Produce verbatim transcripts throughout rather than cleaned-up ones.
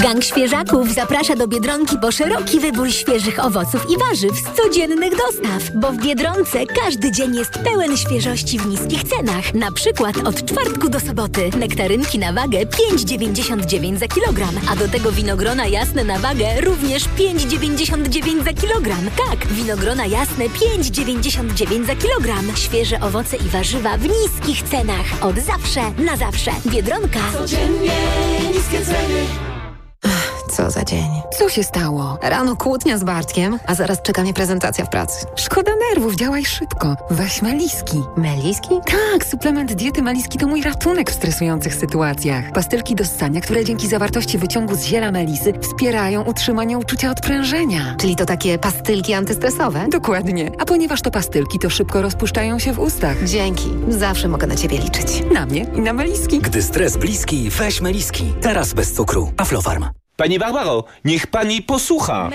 Gang Świeżaków zaprasza do Biedronki po szeroki wybór świeżych owoców i warzyw z codziennych dostaw. Bo w Biedronce każdy dzień jest pełen świeżości w niskich cenach. Na przykład od czwartku do soboty nektarynki na wagę pięć dziewięćdziesiąt dziewięć za kilogram, a do tego winogrona jasne na wagę również pięć dziewięćdziesiąt dziewięć za kilogram. Tak, winogrona jasne pięć dziewięćdziesiąt dziewięć za kilogram. Świeże owoce i warzywa w niskich cenach. Od zawsze na zawsze. Biedronka. Codziennie niskie ceny. Co za dzień. Co się stało? Rano kłótnia z Bartkiem, a zaraz czeka mnie prezentacja w pracy. Szkoda nerwów, działaj szybko. Weź Meliski. Meliski? Tak, suplement diety Meliski to mój ratunek w stresujących sytuacjach. Pastylki do ssania, które dzięki zawartości wyciągu z ziela melisy wspierają utrzymanie uczucia odprężenia. Czyli to takie pastylki antystresowe? Dokładnie. A ponieważ to pastylki, to szybko rozpuszczają się w ustach. Dzięki. Zawsze mogę na ciebie liczyć. Na mnie i na Meliski. Gdy stres bliski, weź Meliski. Teraz bez cukru. Aflofarm. Pani Barbaro, niech pani posłucha.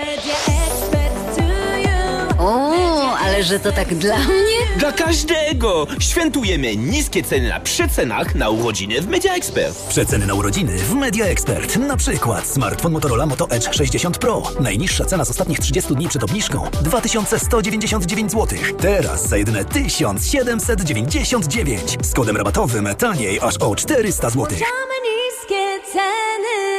O, ale że to tak dla mnie? Dla każdego! Świętujemy niskie ceny na przecenach na urodziny w Media Expert. Przeceny na urodziny w Media Expert. Na przykład smartfon Motorola Moto Edge sześćdziesiąt Pro. Najniższa cena z ostatnich trzydziestu dni przed obniżką dwa tysiące sto dziewięćdziesiąt dziewięć złotych. Teraz za jedyne tysiąc siedemset dziewięćdziesiąt dziewięć. Z kodem rabatowym taniej aż o czterysta złotych. Niskie ceny.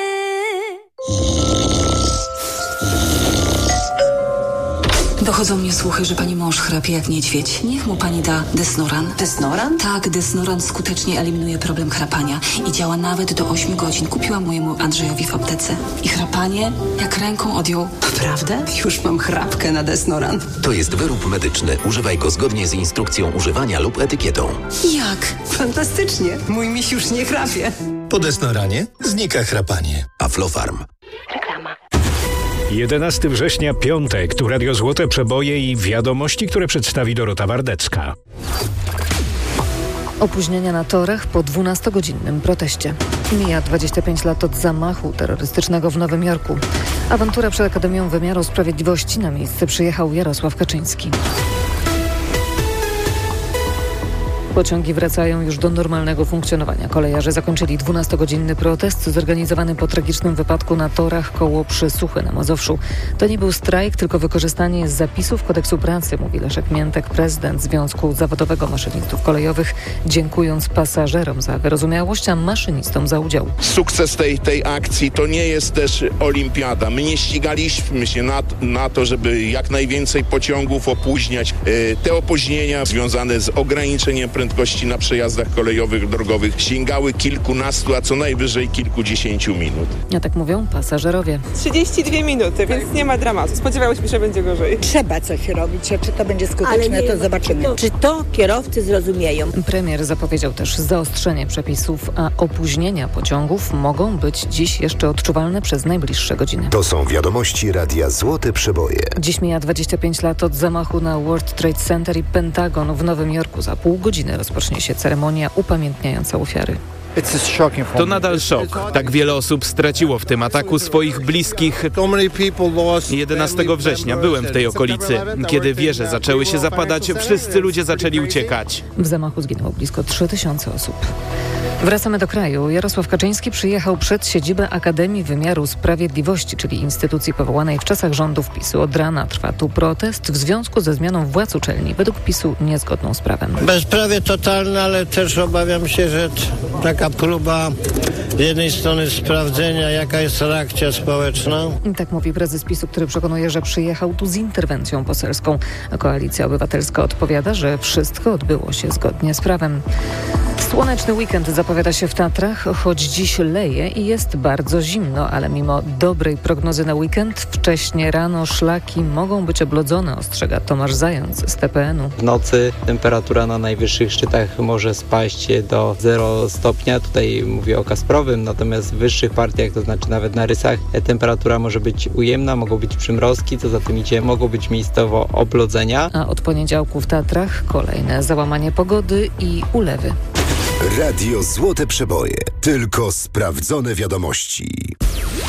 Dochodzą mnie słuchy, że pani mąż chrapie jak niedźwiedź. Niech mu pani da Desnoran. Desnoran? Tak, Desnoran skutecznie eliminuje problem chrapania i działa nawet do ośmiu godzin. Kupiłam mojemu Andrzejowi w aptece. I chrapanie jak ręką odjął. Naprawdę? Już mam chrapkę na Desnoran. To jest wyrób medyczny. Używaj go zgodnie z instrukcją używania lub etykietą. Jak? Fantastycznie. Mój miś już nie chrapie. Po Desnoranie znika chrapanie. Aflofarm. Reklama. jedenastego września, piątek, tu Radio Złote Przeboje i wiadomości, które przedstawi Dorota Wardecka. Opóźnienia na torach po dwunastogodzinnym proteście. Mija dwadzieścia pięć lat od zamachu terrorystycznego w Nowym Jorku. Awantura przed Akademią Wymiaru Sprawiedliwości. Na miejsce przyjechał Jarosław Kaczyński. Pociągi wracają już do normalnego funkcjonowania. Kolejarze zakończyli dwunastogodzinny protest zorganizowany po tragicznym wypadku na torach koło Przysuchy na Mazowszu. To nie był strajk, tylko wykorzystanie zapisów kodeksu pracy, mówi Leszek Miętek, prezydent Związku Zawodowego Maszynistów Kolejowych, dziękując pasażerom za wyrozumiałość, a maszynistom za udział. Sukces tej, tej akcji to nie jest też olimpiada. My nie ścigaliśmy się na, na to, żeby jak najwięcej pociągów opóźniać. Te opóźnienia związane z ograniczeniem prędkości na przejazdach kolejowych, drogowych sięgały kilkunastu, a co najwyżej kilkudziesięciu minut. A tak mówią pasażerowie. trzydzieści dwie minuty, więc nie ma dramatu. Spodziewałyśmy się, że będzie gorzej. Trzeba coś robić, a czy to będzie skuteczne, to zobaczymy. To, czy to kierowcy zrozumieją? Premier zapowiedział też zaostrzenie przepisów, a opóźnienia pociągów mogą być dziś jeszcze odczuwalne przez najbliższe godziny. To są wiadomości Radia Złote Przeboje. Dziś mija dwadzieścia pięć lat od zamachu na World Trade Center i Pentagon w Nowym Jorku. Za pół godziny rozpocznie się ceremonia upamiętniająca ofiary. To nadal szok. Tak wiele osób straciło w tym ataku swoich bliskich. jedenastego września byłem w tej okolicy. Kiedy wieże zaczęły się zapadać, wszyscy ludzie zaczęli uciekać. W zamachu zginęło blisko trzy tysiące osób. Wracamy do kraju. Jarosław Kaczyński przyjechał przed siedzibę Akademii Wymiaru Sprawiedliwości, czyli instytucji powołanej w czasach rządów PiSu. Od rana trwa tu protest w związku ze zmianą władz uczelni, według PiSu niezgodną z prawem. Bezprawie totalne, ale też obawiam się, że taka próba z jednej strony sprawdzenia, jaka jest reakcja społeczna. I tak mówi prezes PiSu, który przekonuje, że przyjechał tu z interwencją poselską. A Koalicja Obywatelska odpowiada, że wszystko odbyło się zgodnie z prawem. Słoneczny weekend zapowiada się w Tatrach, choć dziś leje i jest bardzo zimno, ale mimo dobrej prognozy na weekend, wcześnie rano szlaki mogą być oblodzone, ostrzega Tomasz Zając z T P N u. W nocy temperatura na najwyższych szczytach może spaść do zero stopnia, tutaj mówię o Kasprowym, natomiast w wyższych partiach, to znaczy nawet na Rysach, temperatura może być ujemna, mogą być przymrozki, co za tym idzie, mogą być miejscowo oblodzenia. A od poniedziałku w Tatrach kolejne załamanie pogody i ulewy. Radio Złote Przeboje. Tylko sprawdzone wiadomości.